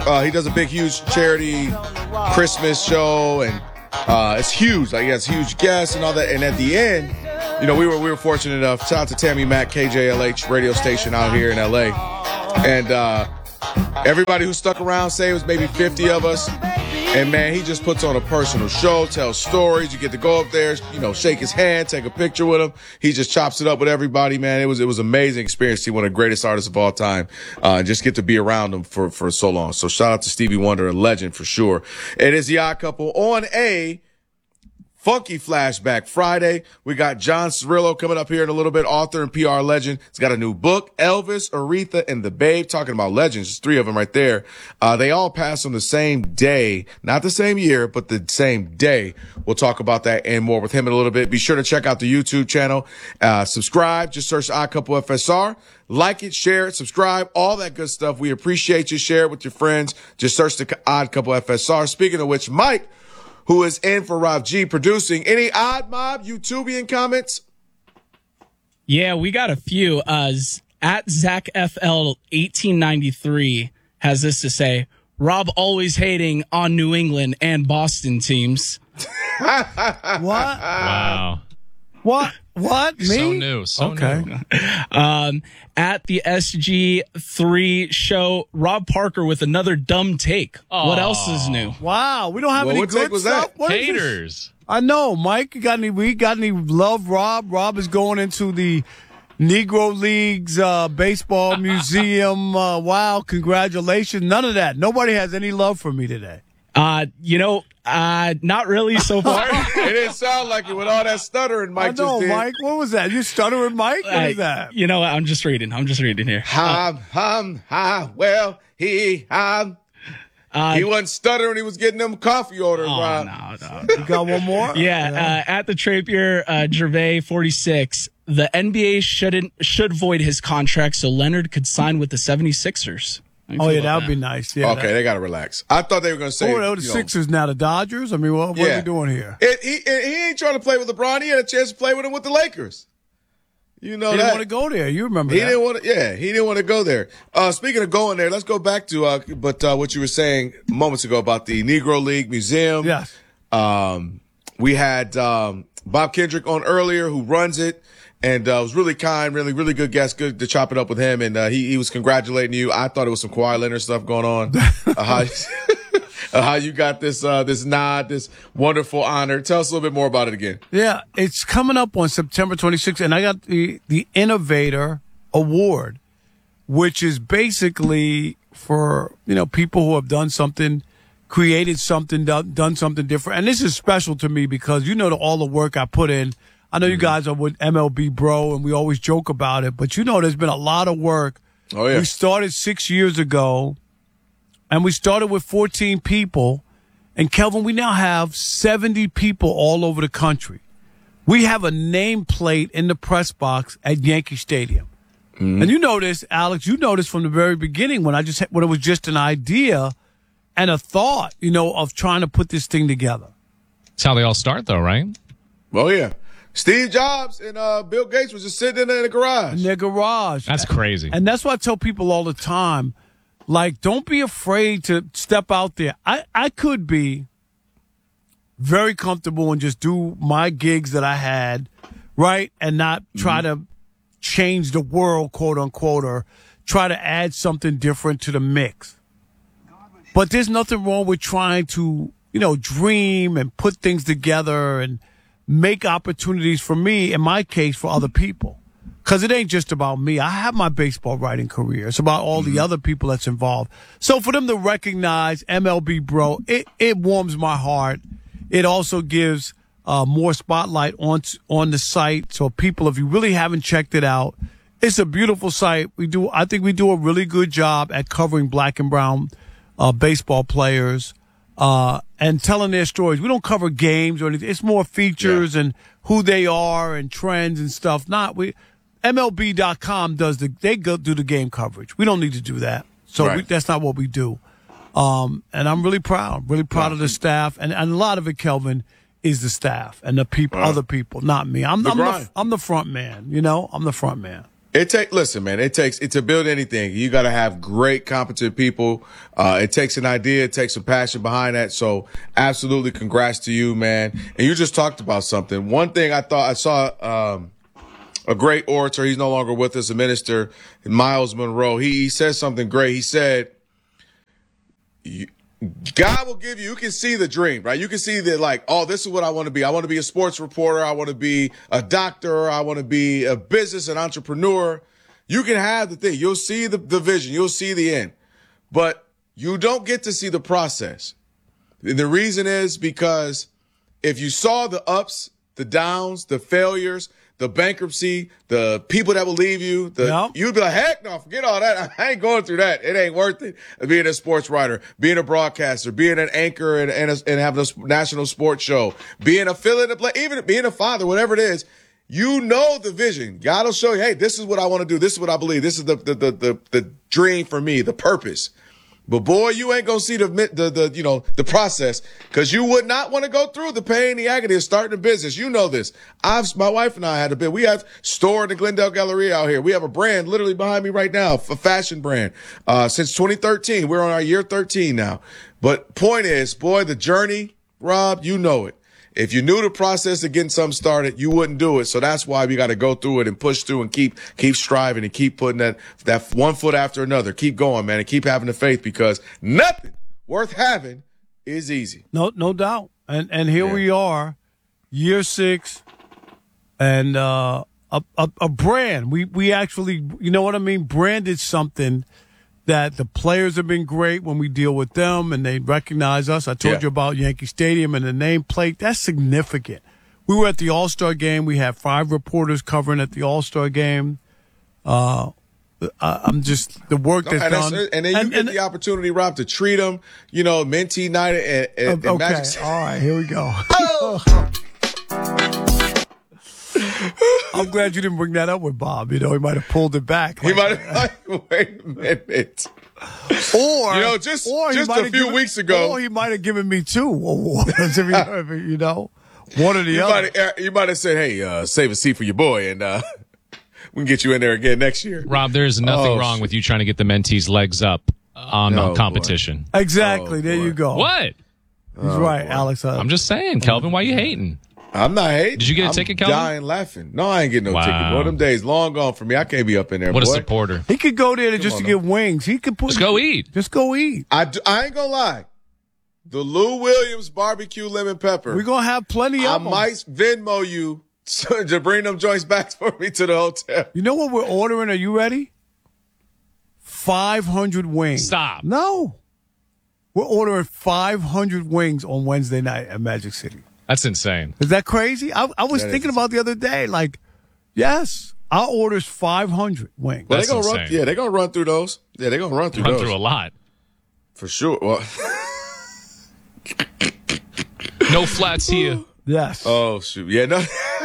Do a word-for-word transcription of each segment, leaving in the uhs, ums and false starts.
Uh, he does a big, huge charity Christmas show, and uh, it's huge. Like, he has huge guests and all that. And at the end, you know, we were we were fortunate enough. Shout out to Tammy Mack, K J L H radio station out here in L A. And uh, everybody who stuck around, say it was maybe fifty of us. And, man, he just puts on a personal show, tells stories. You get to go up there, you know, shake his hand, take a picture with him. He just chops it up with everybody, man. It was it was an amazing experience. He's one of the greatest artists of all time. Uh, and just get to be around him for, for so long. So shout out to Stevie Wonder, a legend for sure. It is The Odd Couple on a Funky Flashback Friday. We got John Cirillo coming up here in a little bit, author and P R legend. He's got a new book, Elvis, Aretha, and the Babe. Talking about legends, there's three of them right there. Uh, they all passed on the same day, not the same year, but the same day. We'll talk about that and more with him in a little bit. Be sure to check out the YouTube channel. Uh, subscribe. Just search Odd Couple F S R. Like it, share it, subscribe, all that good stuff. We appreciate you. Share it with your friends. Just search the Odd Couple F S R. Speaking of which, Mike, who is in for Rob G producing. Any Odd Mob YouTubian comments? Yeah, we got a few. Uh, at Zach F L eighteen ninety-three has this to say, Rob always hating on New England and Boston teams. What? Wow. What? What? Me? So new. So okay. new. Um, at the S G three show, Rob Parker with another dumb take. Aww. What else is new? Wow. We don't have Well, any what good take was stuff. that? What is this? Haters. I know, Mike. You got any? We got any love? Rob. Rob is going into the Negro Leagues uh, baseball museum. Uh, wow! Congratulations. None of that. Nobody has any love for me today. Uh, you know, uh, not really so far. It didn't sound like it with all that stuttering Mike I know, just did. Mike. What was that? You stuttering, Mike? What Uh, is that? You know, I'm just reading. I'm just reading here. Hum, hum, ha, well, he, hum. Uh, He wasn't stuttering. He was getting them coffee orders, oh, Rob. no, no. You got one more? Yeah, uh, at the Trapier, uh, Gervais forty-six, the N B A shouldn't should void his contract so Leonard could sign with the seventy-sixers. How you Oh feel yeah, about that would be nice. Yeah. Okay, they got to relax. I thought they were going to say, Oh, oh, the you know, Sixers now, the Dodgers. I mean, what, what Yeah. are we doing here? It, he, it, he ain't trying to play with LeBron. He had a chance to play with him with the Lakers. You know He that. didn't want to go there. You remember He that? didn't want to. Yeah, he didn't want to go there. Uh, speaking of going there, let's go back to uh, but uh, what you were saying moments ago about the Negro League Museum. Yes. Um, we had um, Bob Kendrick on earlier, who runs it, and uh, was really kind, really, really good guest. Good to chop it up with him, and uh, he he was congratulating you. I thought it was some Kawhi Leonard stuff going on. uh, how, uh, how you got this uh, this nod, this wonderful honor? Tell us a little bit more about it again. Yeah, it's coming up on September twenty-sixth, and I got the, the Innovator Award, which is basically for, you know, people who have done something, created something, done, done something different. And this is special to me because, you know, the, all the work I put in. I know you guys are with M L B Bro, and we always joke about it, but, you know, there's been a lot of work. Oh, yeah. We started six years ago, and we started with fourteen people. And, Kelvin, we now have seventy people all over the country. We have a nameplate in the press box at Yankee Stadium. Mm-hmm. And you know this, Alex, you know this from the very beginning when I just when it was just an idea and a thought, you know, of trying to put this thing together. That's how they all start, though, right? Oh, yeah. Steve Jobs and uh, Bill Gates was just sitting in the garage. In their garage. That's crazy. And that's why I tell people all the time, like, don't be afraid to step out there. I, I could be very comfortable and just do my gigs that I had, right, and not try mm-hmm. to change the world, quote unquote, or try to add something different to the mix. But there's nothing wrong with trying to, you know, dream and put things together and make opportunities for me, in my case, for other people. Because it ain't just about me. I have my baseball writing career. It's about all mm-hmm. the other people that's involved. So for them to recognize M L B Bro, it, it warms my heart. It also gives uh, more spotlight on on the site. So people, if you really haven't checked it out, it's a beautiful site. We do, I think we do a really good job at covering black and brown uh, baseball players uh, and telling their stories. We don't cover games or anything. It's more features yeah. and who they are and trends and stuff. Not we. M L B dot com does the, they go do the game coverage. We don't need to do that. So right. we, that's not what we do. Um, and I'm really proud, really proud yeah. of the staff. And, and a lot of it, Kelvin, is the staff and the people, wow. other people, not me. I'm, the I'm, the, I'm the front man, you know, I'm the front man. It take listen, man. It takes it to build anything. You got to have great, competent people. Uh, it takes an idea. It takes some passion behind that. So, absolutely, congrats to you, man. And you just talked about something. One thing I thought I saw um, a great orator. He's no longer with us. A minister, Miles Monroe. He, he said something great. He said, you, God will give you, you can see the dream, right? You can see that like, oh, this is what I want to be. I want to be a sports reporter. I want to be a doctor. I want to be a business, an entrepreneur. You can have the thing. You'll see the, the vision. You'll see the end, but you don't get to see the process. And the reason is because if you saw the ups, the downs, the failures, the bankruptcy, the people that will leave you, the, yep. you'd be like, heck no, forget all that. I ain't going through that. It ain't worth it. Being a sports writer, being a broadcaster, being an anchor and, and, a, and having a national sports show, being a fill-in, even being a father, whatever it is, you know the vision. God will show you, hey, this is what I want to do. This is what I believe. This is the, the, the, the, the dream for me, the purpose. But boy, you ain't gonna see the, the, the, you know, the process because you would not want to go through the pain, the agony of starting a business. You know this. I've, my wife and I had a bit. We have store in the Glendale Galleria out here. We have a brand literally behind me right now, a fashion brand, uh, since twenty thirteen. We're on our year thirteen now. But point is, boy, the journey, Rob, you know it. If you knew the process of getting something started, you wouldn't do it. So that's why we got to go through it and push through and keep keep striving and keep putting that that one foot after another. Keep going, man, and keep having the faith because nothing worth having is easy. No, no doubt. And and here Yeah. we are, year six, and uh, a, a a brand. We we actually, you know what I mean, branded something that the players have been great when we deal with them and they recognize us. I told Yeah. you about Yankee Stadium and the nameplate. That's significant. We were at the All-Star game. We had five reporters covering at the All-Star game. Uh, I, I'm just, the work that's and, done. that's, and then you and, get and, the opportunity, Rob, to treat them, you know, Mentee night and, and, okay, and Magic. all right, here we go. I'm glad you didn't bring that up with Bob. You know, he might have pulled it back. He might have, like, wait a minute. Or, You know, just- or he just might a have few given- weeks ago- Or he might have given me two awards, if you, if you know, one or the You other. might, have, you might have said, hey, uh, save a seat for your boy and uh, we can get you in there again next year. Rob, there's nothing Oh, wrong shit. with you trying to get the mentees' legs up on Oh, uh, competition. Exactly. Oh, there boy. you go. What? He's right, Alex. Uh, I'm just saying, Kelvin, why you hating? I'm not hating. Did you get a I'm ticket, Kelvin? dying laughing. No, I ain't getting no Wow. ticket. Boy, them days long gone for me. I can't be up in there, What boy. a supporter. he could go there to just on to get wings. He could put. Just go eat. Just go eat. I, do, I ain't gonna lie. The Lou Williams barbecue lemon pepper. We're gonna have plenty I of them. might Venmo you to bring them joints back for me to the hotel. You know what we're ordering? Are you ready? Five hundred wings. Stop. No, we're ordering five hundred wings on Wednesday night at Magic City. That's insane. Is that crazy? I, I was That is thinking about the other day, like, yes, our order's five hundred wings. Well, That's they gonna run. insane. Yeah, they gonna run through those. Yeah, they gonna run through Run those through a lot. for sure. Well, No flats here. Yes. oh shoot, yeah, no.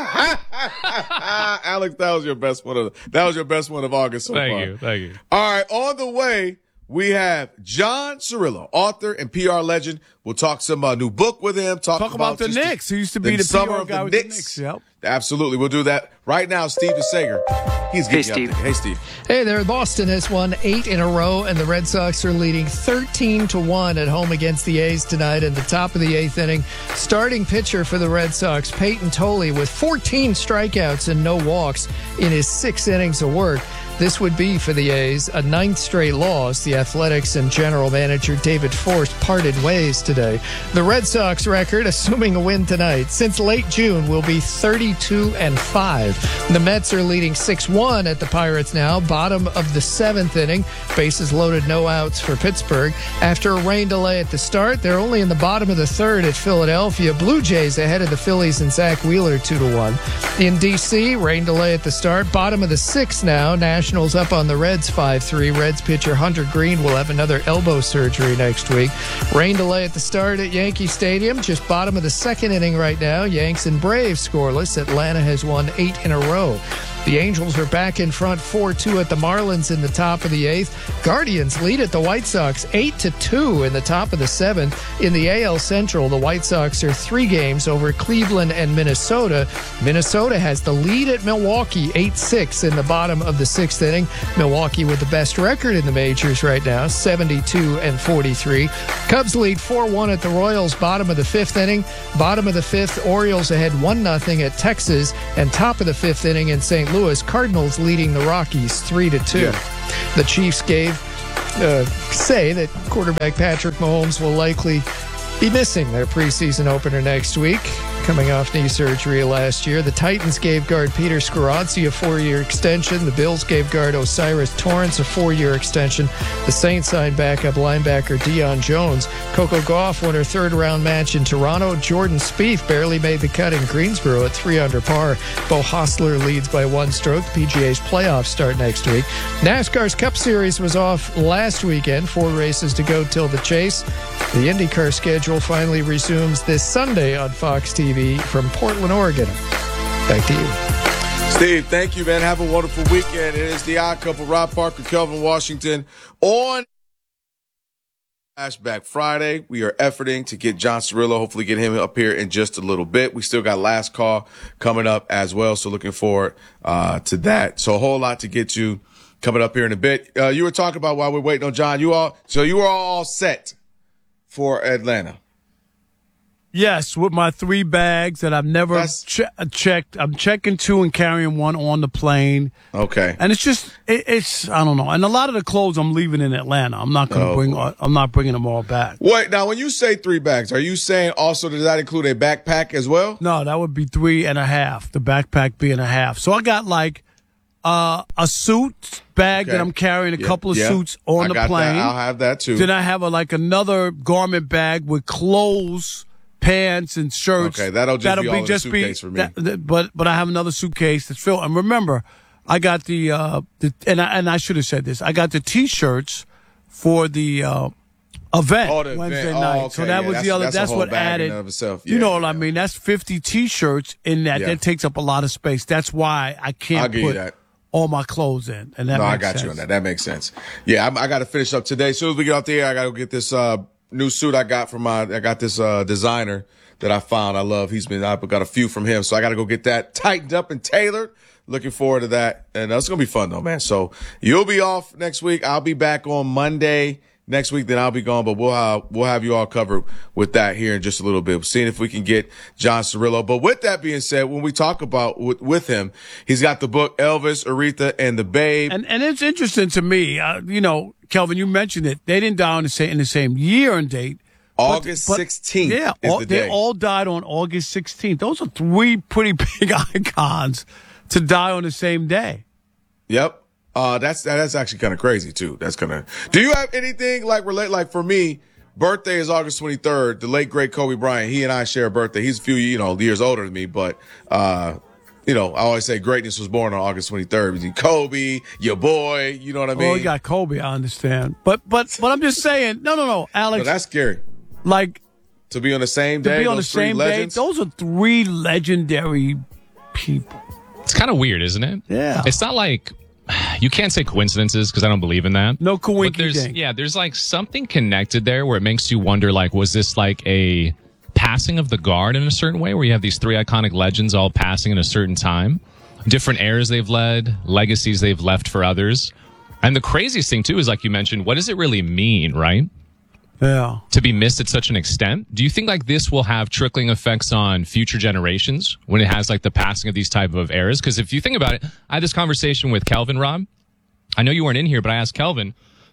Alex, that was your best one of that was your best one of August so Thank far. you. Thank you. All right, on the way, we have John Cirillo, author and P R legend. We'll talk some uh, new book with him. Talk, Talk about the just Knicks. He used to be the P summer R of guy the with the Knicks. Knicks. Yep. Absolutely, we'll do that right now. Steve Sager, he's getting Hey, you up there. Hey, Steve. Hey there, Boston has won eight in a row, and the Red Sox are leading thirteen to one at home against the A's tonight in the top of the eighth inning. Starting pitcher for the Red Sox, Peyton Tolley, with fourteen strikeouts and no walks in his six innings of work. This would be for the A's a ninth straight loss. The Athletics and general manager David Forst parted ways today. The Red Sox record, assuming a win tonight, since late June will be thirty-two and five. The Mets are leading six one at the Pirates now, bottom of the seventh inning. Bases loaded, no outs for Pittsburgh. After a rain delay at the start, they're only in the bottom of the third at Philadelphia. Blue Jays ahead of the Phillies and Zach Wheeler two to one. In D C, rain delay at the start, bottom of the sixth now. Nationals up on the Reds five three. Reds pitcher Hunter Green will have another elbow surgery next week. Rain delay at the start at Yankee Stadium, just bottom of the second inning right now. Yanks and Braves scoreless. Atlanta has won eight in a row. The Angels are back in front four two at the Marlins in the top of the eighth. Guardians lead at the White Sox eight to two in the top of the seventh. In the A L Central, the White Sox are three games over Cleveland and Minnesota. Minnesota has the lead at Milwaukee eight six in the bottom of the sixth inning. Milwaukee with the best record in the majors right now, seventy-two and forty-three. Cubs lead four one at the Royals, bottom of the fifth inning. Bottom of the fifth, Orioles ahead one nothing at Texas. And top of the fifth inning in Saint Louis, Cardinals leading the Rockies three to two. Yeah. The Chiefs gave uh, say that quarterback Patrick Mahomes will likely be missing their preseason opener next week, coming off knee surgery last year. The Titans gave guard Peter Skorupski a four-year extension. The Bills gave guard Osiris Torrance a four-year extension. The Saints signed backup linebacker Deion Jones. Coco Gauff won her third-round match in Toronto. Jordan Spieth barely made the cut in Greensboro at three under par. Bo Hostler leads by one stroke. The P G A's playoffs start next week. NASCAR's Cup Series was off last weekend. Four races to go till the chase. The IndyCar schedule finally resumes this Sunday on Fox T V from Portland, Oregon. Back to you. Steve, thank you, man. Have a wonderful weekend. It is the Odd Couple, Rob Parker, Kelvin Washington on Flashback Friday. We are efforting to get John Cirillo, hopefully get him up here in just a little bit. We still got Last Call coming up as well, so looking forward uh, to that. So a whole lot to get to coming up here in a bit. Uh, you were talking about while we're waiting on John, you all, so you are all set for Atlanta. Yes, with my three bags that I've never che- checked. I'm checking two and carrying one on the plane. Okay. And it's just, it, it's, I don't know. And a lot of the clothes I'm leaving in Atlanta. I'm not going to Oh, bring, boy. I'm not bringing them all back. Wait, now when you say three bags, are you saying also does that include a backpack as well? No, that would be three and a half. The backpack being a half. So I got like uh, a suit bag Okay. that I'm carrying, a Yeah, couple of yeah. suits on I the got plane. That. I'll have that too. Then I have a, like another garment bag with clothes, pants, and shirts. Okay, that'll just be all in the suitcase for me. that- that- but but I have another suitcase that's filled. And remember, I got the uh the and I and I should have said this. I got the T-shirts for the uh event Oh, the event. Wednesday Oh, night. okay, So that yeah, was that's- the other. that's That's, a whole what bag in added. and of itself. You Yeah, know what I yeah. mean? That's fifty T-shirts in that. Yeah. That takes up a lot of space. That's why I can't I'll give you put that. all my clothes in. And that No, makes I got sense. you on that. That makes sense. Yeah, I'm, I got to finish up today. As soon as we get off the air, I got to get this uh, new suit I got from my. I got this uh, designer that I found. I love. He's been. I've got a few from him, so I got to go get that tightened up and tailored. Looking forward to that, and that's gonna be fun though, man. So you'll be off next week. I'll be back on Monday next week. Then I'll be gone, but we'll have we'll have you all covered with that here in just a little bit. Seeing if we can get John Cirillo. But with that being said, when we talk about with, with him, he's got the book Elvis, Aretha, and the Babe. And and it's interesting to me, uh, you know, Kelvin, you mentioned it. They didn't die on the same in the same year and date. August sixteenth. Yeah, is all, the they day. all died on August sixteenth. Those are three pretty big icons to die on the same day. Yep. Uh, that's that's actually kind of crazy too. That's kind of. Do you have anything like relate? Like for me, birthday is August twenty-third. The late great Kobe Bryant. He and I share a birthday. He's a few you know years older than me, but uh, you know I always say greatness was born on August twenty-third. Between Kobe, your boy, you know what I mean? Oh, you got Kobe, I understand. But but but I'm just saying, no, no, no, Alex. No, that's scary. like To be on the same to day, be on the those three same legends. day. Those are three legendary people. It's kind of weird, isn't it? Yeah. It's not like you can't say coincidences because I don't believe in that. No But coinky there's dink. yeah, there's like something connected there where it makes you wonder like was this like a passing of the guard in a certain way where you have these three iconic legends all passing in a certain time, different eras they've led, legacies they've left for others. And the craziest thing too is like you mentioned, what does it really mean, right? Yeah. To be missed at such an extent. Do you think like this will have trickling effects on future generations when it has like the passing of these type of eras? Because if you think about it, I had this conversation with Kelvin, Rob. I know you weren't in here, but I asked Kelvin,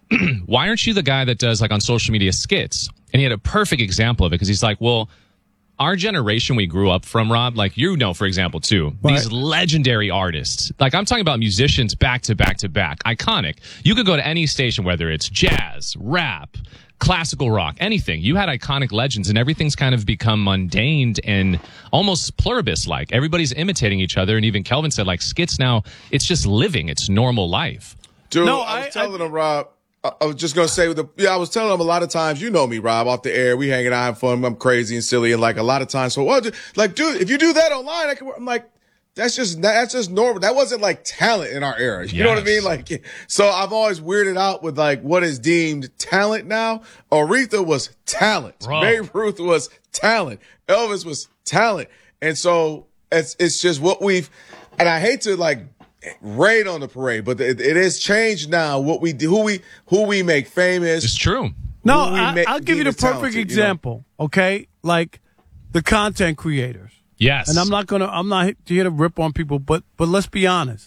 why aren't you the guy that does like on social media skits? And he had a perfect example of it because he's like, well, our generation we grew up from, Rob, like you know, for example, too, Right. these legendary artists. Like I'm talking about musicians back to back to back, iconic. You could go to any station, whether it's jazz, rap, classical rock, anything. You had iconic legends and everything's kind of become mundane and almost pluribus-like. Everybody's imitating each other. And even Kelvin said like skits now, it's just living. It's normal life. Dude, No, I was I- telling I- him, Rob. I, I was just gonna say, with the yeah, I was telling him a lot of times. You know me, Rob, off the air. We hanging out, having fun. I'm crazy and silly, and like a lot of times. So, well, dude, like, dude, if you do that online, I can. I'm like, That's just that's just normal. That wasn't like talent in our era. You Yes. know what I mean? Like, so I'm always weirded out with like what is deemed talent now. Aretha was talent. Bro. Babe Ruth was talent. Elvis was talent. And so it's it's just what we've. And I hate to like raid on the parade, but it, it is changed now. What we do, who we who we make famous. It's true. No, who we I, ma- I'll give you the deem as perfect talented, you know? example. Okay, like the content creators. Yes. And I'm not gonna, I'm not here to rip on people, but but let's be honest.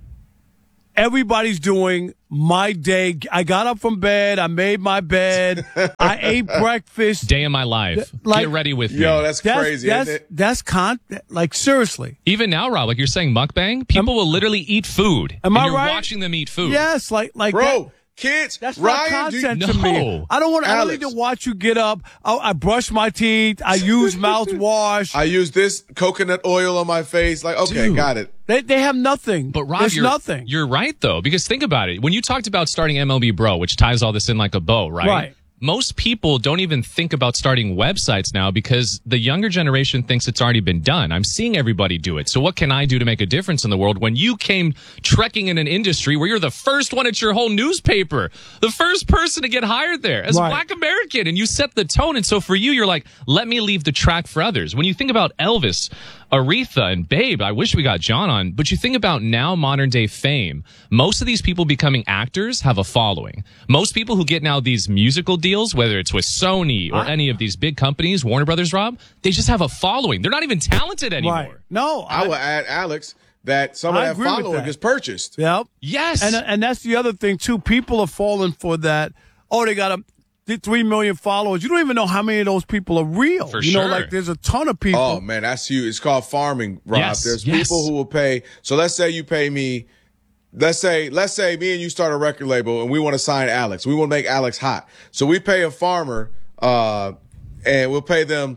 Everybody's doing my day. I got up from bed. I made my bed. I ate breakfast. Day in my life. Like- Get ready with me. Yo, that's, That's crazy. that's isn't it? that's con. Like seriously. Even now, Rob, like you're saying mukbang, people will literally eat food. Am and I you're right? watching them eat food. Yes, like like Bro, that- kids, That's not Ryan, do you- content to No. me. I don't want. I don't need Alex. to watch you get up. I, I brush my teeth. I use mouthwash. I use this coconut oil on my face. Like, okay, Dude. got it. They they have nothing. But Rob, There's you're, nothing. you're right though, because think about it. When you talked about starting M L B Bro, which ties all this in like a bow, right? Right. Most people don't even think about starting websites now because the younger generation thinks it's already been done. I'm seeing everybody do it. So what can I do to make a difference in the world when you came trekking in an industry where you're the first one at your whole newspaper, the first person to get hired there as Right. a black American, and you set the tone. And so for you, you're like, let me leave the track for others. When you think about Elvis, Aretha, and Babe, I wish we got John on, but you think about now modern day fame, most of these people becoming actors have a following. Most people who get now these musical deals, whether it's with Sony or any of these big companies, Warner Brothers, Rob, they just have a following. They're not even talented anymore. right. No, I would add, Alex, that some of I that agree with following that. is purchased. Yep. Yes. And and that's the other thing too. People are falling for that. Oh, they got a did three million followers. You don't even know how many of those people are real. For you know, sure. like there's a ton of people. Oh man, that's huge. It's called farming, Rob. Yes, There's yes. people who will pay. So let's say you pay me. Let's say, let's say me and you start a record label and we want to sign Alex. We want to make Alex hot. So we pay a farmer, uh, and we'll pay them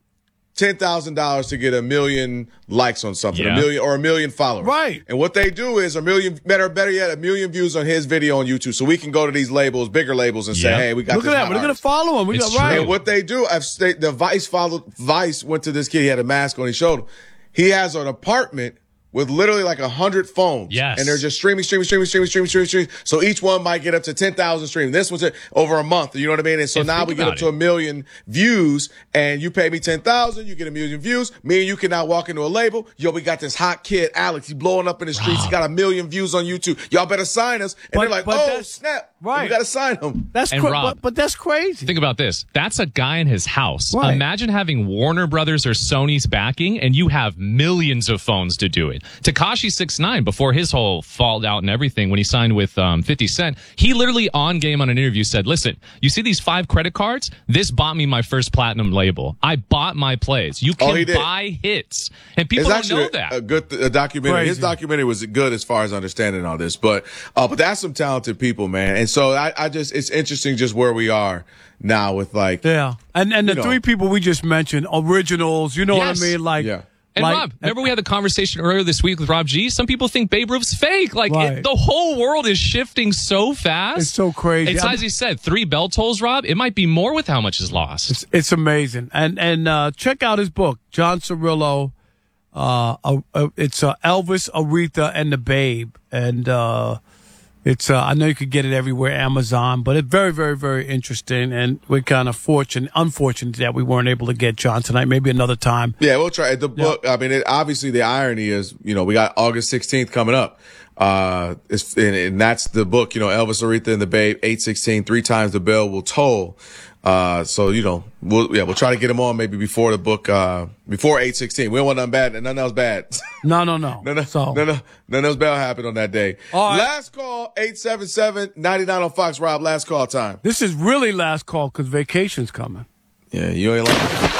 ten thousand dollars to get a million likes on something, Yeah. a million or a million followers. Right. And what they do is a million, better, better yet, a million views on his video on YouTube. So we can go to these labels, bigger labels, and say, Yeah. hey, we got Look this at that. hot We're gonna artist. follow him. We It's got right. true. And what they do, I've stayed, the Vice followed, Vice went to this kid. He had a mask on. He showed him. He has an apartment with literally like a hundred phones. Yes. And they're just streaming, streaming, streaming, streaming, streaming, streaming, streaming. So each one might get up to ten thousand streams. This one's over a month. You know what I mean? And so And now think we get about up to it. a million views and you pay me ten thousand, you get a million views. Me and you can now walk into a label. Yo, we got this hot kid, Alex. He's blowing up in the streets. He got a million views on YouTube. Y'all better sign us. And But- they're like, but oh, that's- snap. right. We got to sign him. That's And cra- Rob- but, but that's crazy. Think about this. That's a guy in his house. Right. Imagine having Warner Brothers or Sony's backing and you have millions of phones to do it. Tekashi six nine, before his whole fallout and everything, when he signed with um, fifty Cent, he literally on game on an interview said, listen, you see these five credit cards? This bought me my first platinum label. I bought my plays. You Oh, can he did. buy hits. And people It's don't actually know a, that. a good th- a documentary. His Crazy. documentary was good as far as understanding all this, but uh, but that's some talented people, man. And so I, I just it's interesting just where we are now with like Yeah. And and the You know. three people we just mentioned, originals, you know Yes. what I mean? Like, Yeah. And like, Rob, remember we had the conversation earlier this week with Rob G? Some people think Babe Ruth's fake. Like, Right. it, the whole world is shifting so fast. It's so crazy. It's I'm- as he said, three bell tolls, Rob. It might be more with how much is lost. It's, it's amazing. And and uh, check out his book, John Cirillo. Uh, uh, uh, it's uh, Elvis, Aretha, and the Babe. And uh, it's uh, I know you could get it everywhere, Amazon, but it's very, very, very interesting. And we're kind of fortunate, unfortunate that we weren't able to get John tonight. Maybe another time. yeah, we'll try the book. I mean, it, obviously the irony is you know we got August sixteenth coming up. Uh, it's, and, and that's the book. You know, Elvis, Aretha, and the Babe. eight sixteen, three times the bell will toll. Uh, so you know, we'll yeah, we'll try to get him on maybe before the book, uh, before eight sixteen. We don't want nothing bad, and nothing else bad. No, no, no. No, no, So, no, no, none else bell happened on that day. All right. Last call, eight seven seven, nine nine on Fox. Rob, last call time. This is really last call because vacation's coming. Yeah, you ain't like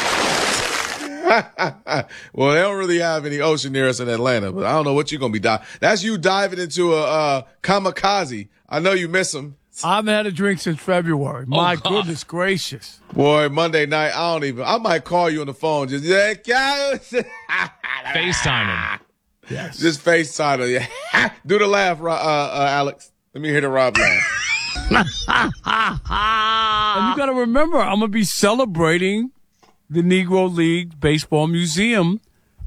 well, they don't really have any ocean near us in Atlanta, but I don't know what you're going to be diving. That's you diving into a uh, kamikaze. I know you miss them. I haven't had a drink since February. My God. goodness gracious. Boy, Monday night, I don't even, I might call you on the phone. Just, just FaceTime him. FaceTime her. Yeah. Do the laugh, Ro- uh, uh, Alex. Let me hear the Rob laugh. And you got to remember, I'm going to be celebrating the Negro League Baseball Museum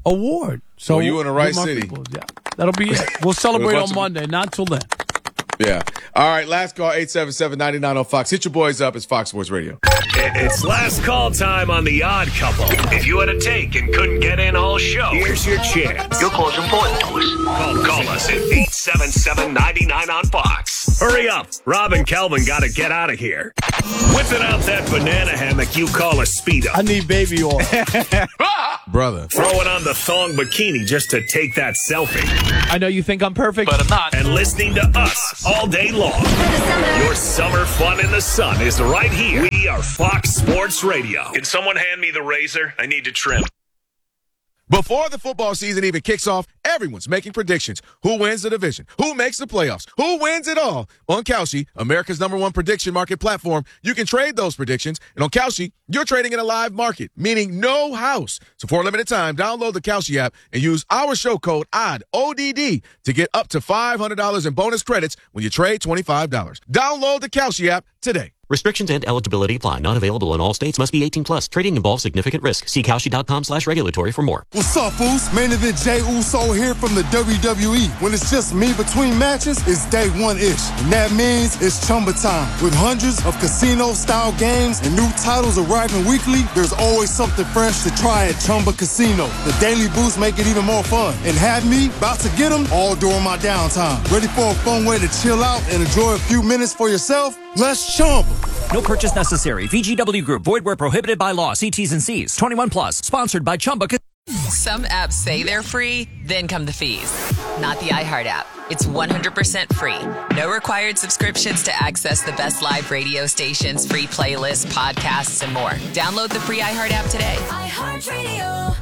award. So well, you in the right with my city. people, yeah. That'll be it. We'll celebrate on Monday, not till then. Yeah. All right, last call, eight seven seven, nine nine zero Fox. Hit your boys up. It's Fox Sports Radio. It's last call time on The Odd Couple. If you had a take and couldn't get in all show, here's your chance. Your call's important to us. Call, call us at eight seven seven, nine nine on Fox. Hurry up. Rob and Kelvin got to get out of here. Whipping out that banana hammock you call a Speedo. I need baby oil. Brother. Throwing on the thong bikini just to take that selfie. I know you think I'm perfect, but I'm not. And listening to us all day long. Your summer fun in the sun is right here. We are Fox Sports Radio. Can someone hand me the razor? I need to trim. Before the football season even kicks off, everyone's making predictions. Who wins the division? Who makes the playoffs? Who wins it all? On Kalshi, America's number one prediction market platform, you can trade those predictions. And on Kalshi, you're trading in a live market, meaning no house. So for a limited time, download the Kalshi app and use our show code O D D, O D D, to get up to five hundred dollars in bonus credits when you trade twenty-five dollars. Download the Kalshi app today. Restrictions and eligibility apply. Not available in all states. Must be eighteen plus. Trading involves significant risk. See Kalshi.com slash regulatory for more. What's up, Foos? Main event Jey Uso here from the W W E. When it's just me between matches, it's day one-ish. And that means it's Chumba time. With hundreds of casino-style games and new titles arriving weekly, there's always something fresh to try at Chumba Casino. The daily boosts make it even more fun. And have me about to get them all during my downtime. Ready for a fun way to chill out and enjoy a few minutes for yourself? Let's Chumba. No purchase necessary. V G W Group. Void where prohibited by law. See T's and C's. twenty-one plus. Sponsored by Chumba. Some apps say they're free, then come the fees. Not the iHeart app. It's one hundred percent free. No required subscriptions to access the best live radio stations, free playlists, podcasts, and more. Download the free iHeart app today. iHeartRadio.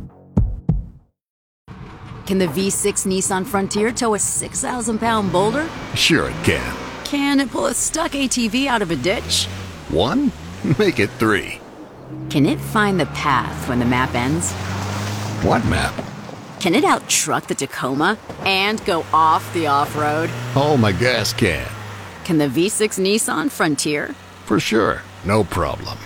Can the V six Nissan Frontier tow a six thousand pound boulder? Sure it can. Can it pull a stuck A T V out of a ditch? One? Make it three. Can it find the path when the map ends? What map? Can it out-truck the Tacoma and go off the off-road? Oh, my gas can. Can the V six Nissan Frontier? For sure. No problem.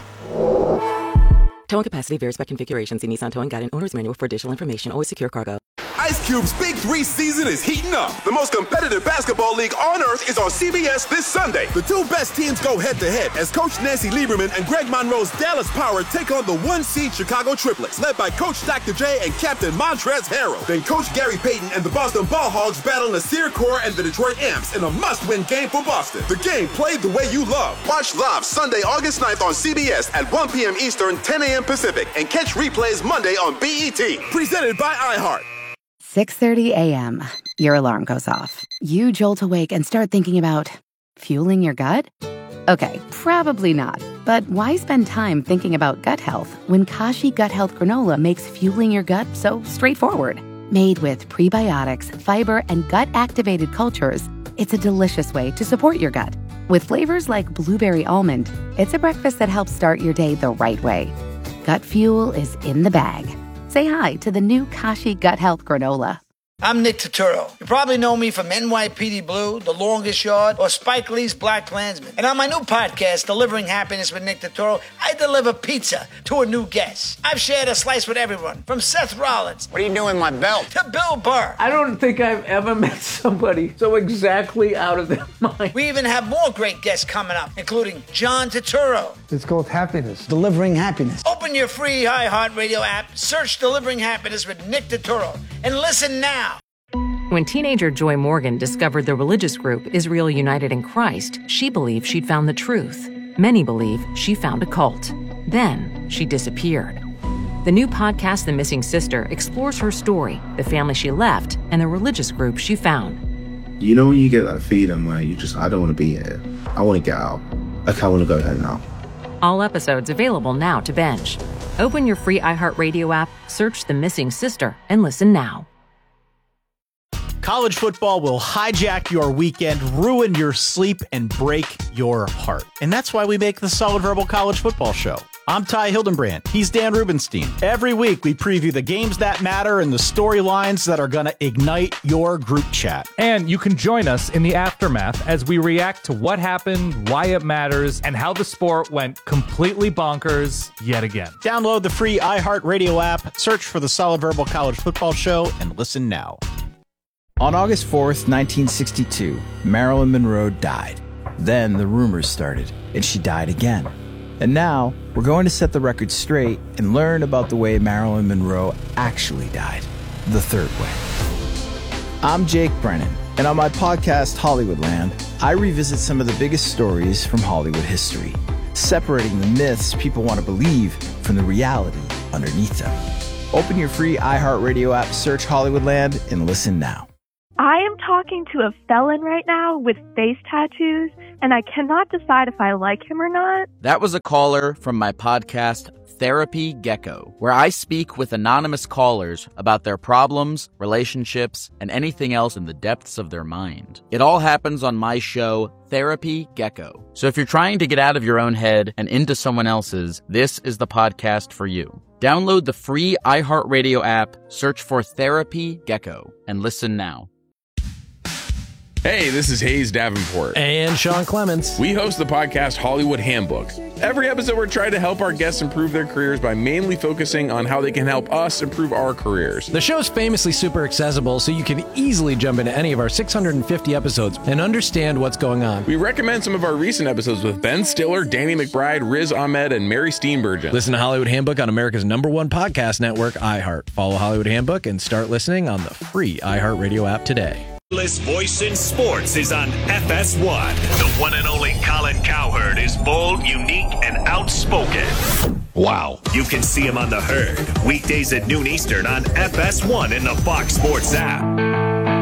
Towing capacity varies by configuration. See Nissan Towing Guide and Owner's Manual for additional information. Always secure cargo. Ice Cube's Big Three season is heating up. The most competitive basketball league on earth is on C B S this Sunday. The two best teams go head-to-head as Coach Nancy Lieberman and Greg Monroe's Dallas Power take on the one-seed Chicago Triplets, led by Coach Doctor J and Captain Montrezl Harrell. Then Coach Gary Payton and the Boston Ball Hogs battle Nasir Kaur and the Detroit Amps in a must-win game for Boston. The game played the way you love. Watch live Sunday, August ninth on C B S at one p.m. Eastern, ten a.m. Pacific, and catch replays Monday on B E T. Presented by iHeart. six thirty a.m. Your alarm goes off. You jolt awake and start thinking about fueling your gut? Okay, probably not. But why spend time thinking about gut health when Kashi Gut Health Granola makes fueling your gut so straightforward? Made with prebiotics, fiber, and gut-activated cultures, it's a delicious way to support your gut. With flavors like blueberry almond, it's a breakfast that helps start your day the right way. Gut fuel is in the bag. Say hi to the new Kashi Gut Health Granola. I'm Nick Turturro. You probably know me from N Y P D Blue, The Longest Yard, or Spike Lee's Black Klansman. And on my new podcast, Delivering Happiness with Nick Turturro, I deliver pizza to a new guest. I've shared a slice with everyone, from Seth Rollins. What are you doing with my belt? To Bill Burr. I don't think I've ever met somebody so exactly out of their mind. We even have more great guests coming up, including John Turturro. It's called Happiness. Delivering Happiness. Open your free iHeartRadio app, search Delivering Happiness with Nick Turturro, and listen now. When teenager Joy Morgan discovered the religious group Israel United in Christ, she believed she'd found the truth. Many believe she found a cult. Then she disappeared. The new podcast, The Missing Sister, explores her story, the family she left, and the religious group she found. You know when you get that feeling where you just, I don't want to be here. I want to get out. Like, I want to go home now. All episodes available now to binge. Open your free iHeartRadio app, search The Missing Sister, and listen now. College football will hijack your weekend, ruin your sleep, and break your heart. And that's why we make the Solid Verbal College Football Show. I'm Ty Hildenbrand. He's Dan Rubenstein. Every week, we preview the games that matter and the storylines that are going to ignite your group chat. And you can join us in the aftermath as we react to what happened, why it matters, and how the sport went completely bonkers yet again. Download the free iHeartRadio app, search for the Solid Verbal College Football Show, and listen now. On August fourth, nineteen sixty-two, Marilyn Monroe died. Then the rumors started, and she died again. And now, we're going to set the record straight and learn about the way Marilyn Monroe actually died, the third way. I'm Jake Brennan, and on my podcast, Hollywoodland, I revisit some of the biggest stories from Hollywood history, separating the myths people want to believe from the reality underneath them. Open your free iHeartRadio app, search Hollywoodland, and listen now. I am talking to a felon right now with face tattoos, and I cannot decide if I like him or not. That was a caller from my podcast, Therapy Gecko, where I speak with anonymous callers about their problems, relationships, and anything else in the depths of their mind. It all happens on my show, Therapy Gecko. So if you're trying to get out of your own head and into someone else's, this is the podcast for you. Download the free iHeartRadio app, search for Therapy Gecko, and listen now. Hey, this is Hayes Davenport. And Sean Clements. We host the podcast Hollywood Handbook. Every episode, we're trying to help our guests improve their careers by mainly focusing on how they can help us improve our careers. The show's famously super accessible, so you can easily jump into any of our six hundred fifty episodes and understand what's going on. We recommend some of our recent episodes with Ben Stiller, Danny McBride, Riz Ahmed, and Mary Steenburgen. Listen to Hollywood Handbook on America's number one podcast network, iHeart. Follow Hollywood Handbook and start listening on the free iHeartRadio app today. Voice in sports is on F S one. The one and only Colin Cowherd is bold, unique, and outspoken. Wow. You can see him on The Herd, weekdays at noon Eastern on F S one in the Fox Sports app.